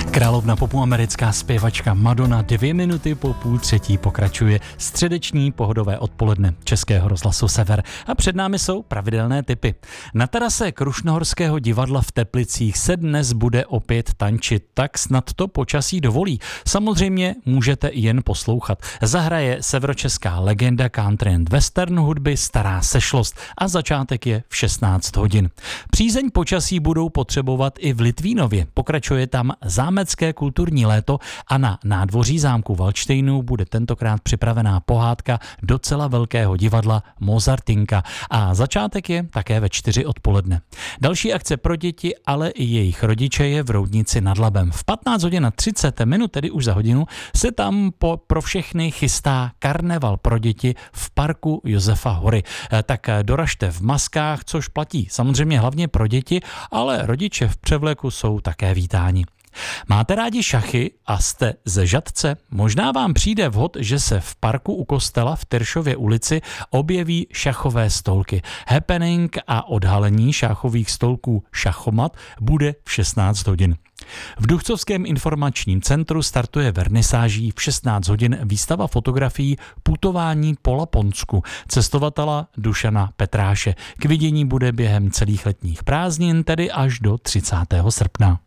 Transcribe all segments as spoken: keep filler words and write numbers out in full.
Královna popu americká zpěvačka Madonna dvě minuty po půl třetí pokračuje středeční pohodové odpoledne Českého rozhlasu Sever a před námi jsou pravidelné tipy. Na terase Krušnohorského divadla v Teplicích se dnes bude opět tančit, tak snad to počasí dovolí. Samozřejmě můžete i jen poslouchat. Zahraje severočeská legenda country and western hudby Stará sešlost a začátek je v šestnáct hodin. Přízeň počasí budou potřebovat i v Litvínově. Pokračuje tam zámecké kulturní léto a na nádvoří zámku Valdštejnů bude tentokrát připravená pohádka docela velkého divadla Mozartinka a začátek je také ve čtyři odpoledne. Další akce pro děti, ale i jejich rodiče je v Roudnici nad Labem. V patnáct hodin a třicet minut, tedy už za hodinu, se tam po, pro všechny chystá karneval pro děti v parku Josefa Hory. Tak doražte v maskách, což platí samozřejmě hlavně pro děti, ale rodiče v převleku jsou také vítáni. Máte rádi šachy a jste ze Žatce? Možná vám přijde vhod, že se v parku u kostela v Tyršově ulici objeví šachové stolky. Happening a odhalení šachových stolků Šachomat bude v šestnáct hodin. V Duchcovském informačním centru startuje vernisáží v šestnáct hodin výstava fotografií Putování po Laponsku cestovatela Dušana Petráše. K vidění bude během celých letních prázdnin, tedy až do třicátého srpna.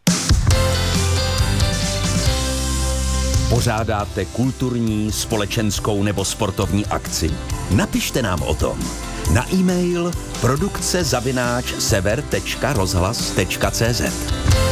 Pořádáte kulturní, společenskou nebo sportovní akci? Napište nám o tom. Na e-mail produkce zavináč sever tečka rozhlas tečka cé zet.